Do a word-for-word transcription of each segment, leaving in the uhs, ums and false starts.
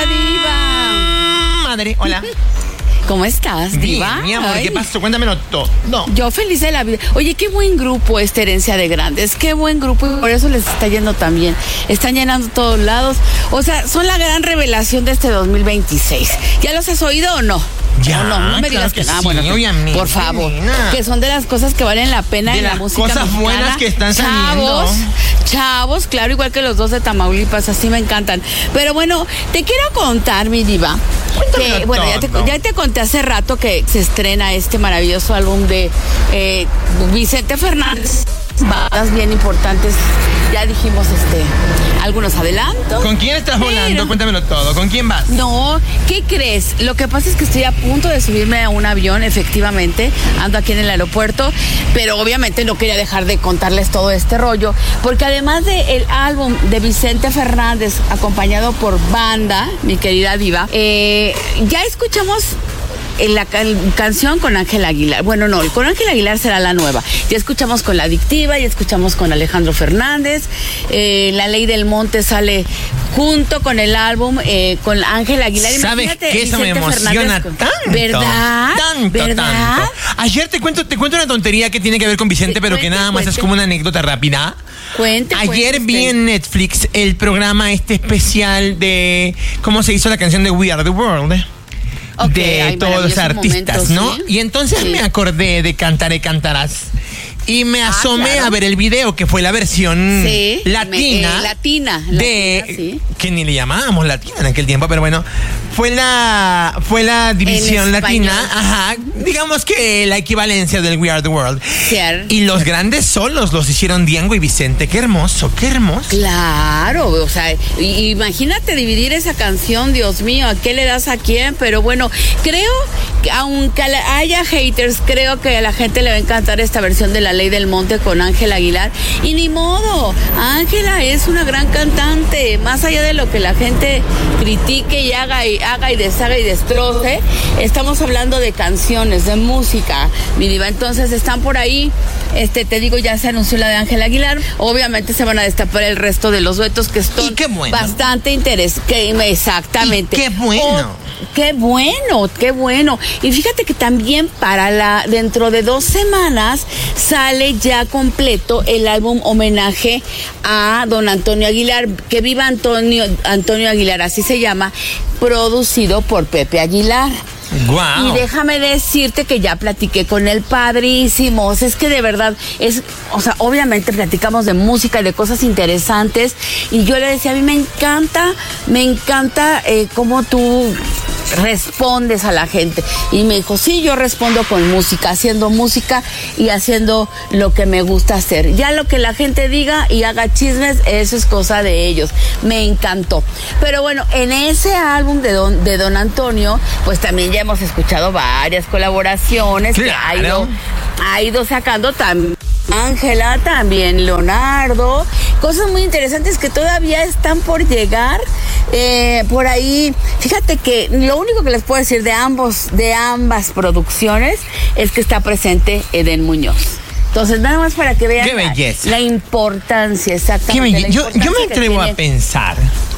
Diva. Madre, hola. ¿Cómo estás, Diva? Bien, mi amor, Ay. ¿qué pasó? Cuéntamelo todo. No. Yo feliz de la vida. Oye, qué buen grupo esta Herencia de Grandes. Qué buen grupo y por eso les está yendo tan bien. Están llenando todos lados. O sea, son la gran revelación de este dos mil veintiséis. ¿Ya los has oído o no? Ya, no, no, no me digas claro que que, ah, sí, bueno, que- obviamente, por favor, nena. que son de las cosas que valen la pena De en la las música cosas mexicana. buenas que están saliendo. Chavos, chavos, claro, igual que los dos de Tamaulipas, así me encantan. Pero bueno, te quiero contar, mi diva, Cuéntamelo que, bueno, ya te, todo. ya te conté hace rato que se estrena este maravilloso álbum de eh, Vicente Fernández. Bandas bien importantes, ya dijimos este algunos adelantos. ¿Con quién estás Pero- volando? Cuéntamelo todo. ¿Con quién vas? No, ¿qué crees? Lo que pasa es que estoy a punto de subirme a un avión, efectivamente, ando aquí en el aeropuerto, pero obviamente no quería dejar de contarles todo este rollo, porque además del álbum de Vicente Fernández, acompañado por banda, mi querida Diva, eh, ya escuchamos en la can- canción con Ángel Aguilar. Bueno, no, con Ángel Aguilar será la nueva. Ya escuchamos con La Adictiva, ya escuchamos con Alejandro Fernández. Eh, La Ley del Monte sale junto con el álbum, eh, con Ángel Aguilar. ¿Sabes Imagínate, qué? Eso me Vicente emociona Fernández con- tanto. ¿Verdad? Tanto, ¿verdad? tanto. Ayer te cuento, te cuento una tontería que tiene que ver con Vicente, Sí, pero que cuente, nada más es cuente. como una anécdota rápida. Cuente, Ayer cuente vi usted. en Netflix el programa este especial de cómo se hizo la canción de We Are the World. Ok, de ay, todos los maravilloso artistas, momento, ¿no? ¿sí? Y entonces Sí. me acordé de Cantaré Cantarás. Y me Ah, asomé claro. a ver el video, que fue la versión Sí, latina. me- eh, latina, De. latina, sí. Que ni le llamábamos latina en aquel tiempo, pero bueno. Fue la. Fue la división español. latina. Ajá. Digamos que la equivalencia del We Are the World. Cierto. Y los grandes solos los hicieron Diego y Vicente. Qué hermoso, qué hermoso. Claro, o sea, y- imagínate dividir esa canción, Dios mío, ¿a qué le das a quién? Pero bueno, creo que aunque la- haya haters, creo que a la gente le va a encantar esta versión de La Ley del Monte con Ángel Aguilar. Y ni modo, Ángela es una gran cantante, más allá de lo que la gente critique y haga y haga y deshaga y destroce, estamos hablando de canciones, de música, mi diva. Entonces están por ahí, este, te digo, ya se anunció la de Ángel Aguilar, obviamente se van a destapar el resto de los duetos que son Y qué bueno. bastante interesantes. Exactamente. Y qué bueno. Oh, qué bueno, qué bueno. Y fíjate que también para la, dentro de dos semanas sale ya completo el álbum homenaje a don Antonio Aguilar, que viva Antonio, Antonio Aguilar, así se llama, producido por Pepe Aguilar. Guau. Y déjame decirte que ya platiqué con el padrísimo. O sea, es que de verdad es, o sea, obviamente platicamos de música y de cosas interesantes. Y yo le decía, a mí me encanta, me encanta eh, cómo tú respondes a la gente. Y me dijo, sí, yo respondo con música, haciendo música y haciendo lo que me gusta hacer. Ya lo que la gente diga y haga chismes, eso es cosa de ellos. Me encantó. Pero bueno, en ese álbum de don, de don Antonio, pues también ya hemos escuchado varias colaboraciones que ha Claro. ido, ha ido sacando también. Ángela, también Leonardo, cosas muy interesantes que todavía están por llegar. Eh, por ahí, fíjate que lo único que les puedo decir de ambos, de ambas producciones, es que está presente Eden Muñoz. Entonces, nada más para que vean Qué la, belleza. la importancia, Qué exactamente. belle- la yo, yo importancia me que atrevo tiene. a pensar.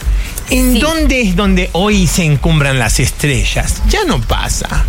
¿En Sí. dónde es donde hoy se encumbran las estrellas? Ya no pasa.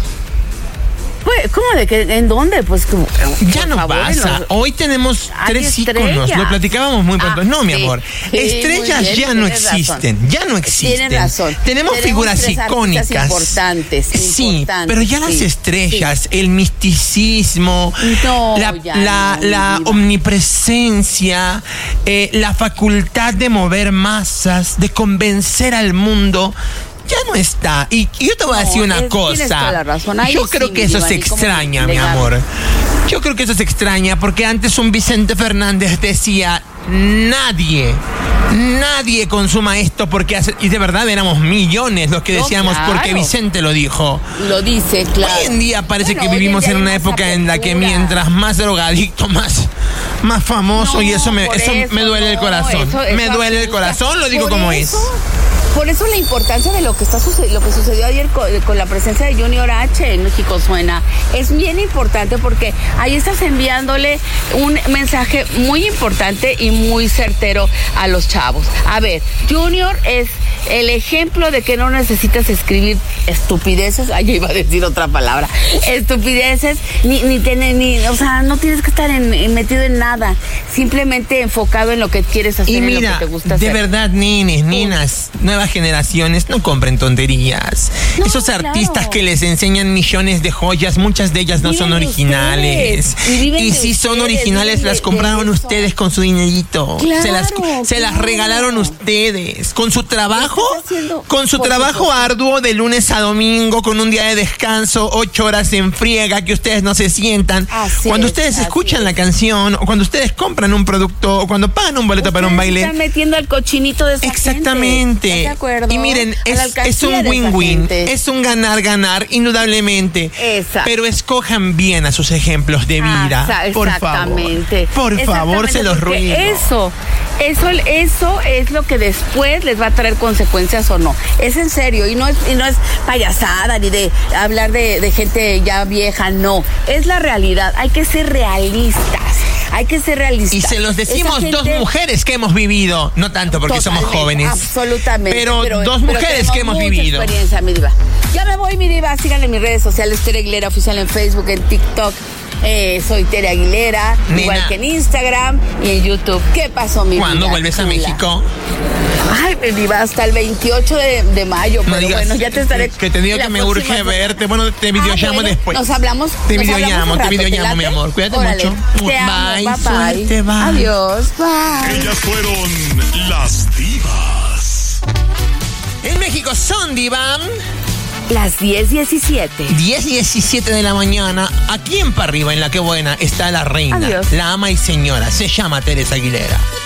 Pues, ¿cómo de que en dónde? Pues como, Ya por no favor, en pasa. los- Hoy tenemos Hay tres estrellas. íconos. Lo platicábamos muy pronto. Ah, no, mi sí. amor. Sí, Estrellas muy bien, ya no tienes razón. existen. Ya no existen. Tienes razón. Tenemos, figuras tres artistas icónicas. importantes. Sí, importantes, pero ya las sí, estrellas, el misticismo, No, la, ya la- no, mi la diva. omnipresencia, eh, la facultad de mover masas, de convencer al mundo. Ya no está. Y, y yo te voy a No, decir una es- cosa. tienes toda la razón. Ahí Yo sí, creo que mi eso diva, se ni cómo extraña, mi negarlo. amor. Yo creo que eso se extraña porque antes un Vicente Fernández decía, nadie, nadie consuma esto porque hace... Y de verdad éramos millones los que No, decíamos claro. porque Vicente lo dijo. Lo dice, claro. Hoy en día parece Bueno, que hoy en vivimos día en hay una más época en la que apertura. mientras más drogadicto, más, más famoso No, y eso me, por eso eso me duele el no, corazón. eso- eso me duele el asusta. corazón, lo digo Por como eso, es. Por eso la importancia de lo que está sucediendo, lo que sucedió ayer con, con la presencia de Junior H en México Suena, es bien importante porque ahí estás enviándole un mensaje muy importante y muy certero a los chavos. A ver, Junior es el ejemplo de que no necesitas escribir estupideces, ay, yo iba a decir otra palabra, estupideces, ni, ni tener, ni, o sea, no tienes que estar en, en metido en nada, simplemente enfocado en lo que quieres hacer, y mira, en lo que te gusta hacer. De verdad, nenes, ninas, nuevas generaciones, no compren tonterías. No, Esos artistas claro. que les enseñan millones de joyas, muchas de ellas no viven son originales. Y, y si son ustedes, originales, las compraron de ustedes con su dinerito. Claro, se las, claro. se las regalaron ustedes. Con su trabajo, con su trabajo supuesto. arduo de lunes a domingo, con un día de descanso, ocho horas en friega, que ustedes no se sientan. Así cuando es, ustedes escuchan es. la canción, o cuando ustedes compran un producto, o cuando pagan un boleto ustedes para un baile. Están metiendo al cochinito de esa Exactamente. Gente. ¿Estás de acuerdo? Y miren, es, es un win-win. Es un ganar-ganar, indudablemente. Exacto. Pero escojan bien a sus ejemplos de vida. Ah, por exactamente. favor. Por favor, se los ruego. Eso, eso, eso es lo que después les va a traer consecuencias o no. Es en serio, y no es, y no es payasada ni de hablar de, de gente ya vieja, no. Es la realidad. Hay que ser realistas. Hay que ser realistas. Y se los decimos gente, dos mujeres que hemos vivido, no tanto porque somos jóvenes. Absolutamente. Pero, pero dos pero mujeres que hemos mucha vivido. Experiencia, mi diva. Ya me voy, mi diva. Síganme en mis redes sociales, Tere Aguilera Oficial en Facebook, en TikTok. Eh, soy Tere Aguilera, Nena. Igual que en Instagram y en YouTube. ¿Qué pasó, mi ¿Cuándo vuelves chula? a México? Ay, mi diva, hasta el veintiocho de, de mayo. No pero digas, bueno, ya te estaré. Que te digo que me urge semana. verte. Bueno, te videollamo ah, bueno, después. Nos hablamos. Te nos videollamo, hablamos te videollamo, mi amor. Cuídate Órale, mucho. Te bye, amo, bye, suerte, bye. Adiós, bye. Ellas fueron las divas. En México son divas. Las diez diecisiete. diez diecisiete de la mañana. Aquí en Pa' Arriba, en La Que Buena, está la reina. Adiós. La ama y señora. Se llama Teresa Aguilera.